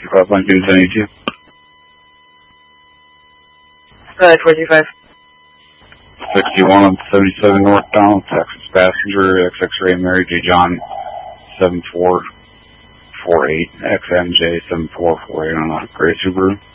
425 Lincoln 1082. 425. 61 on 77 northbound, Texas passenger, XX-ray Mary J. John 7448, XMJ 7448 on a gray Subaru.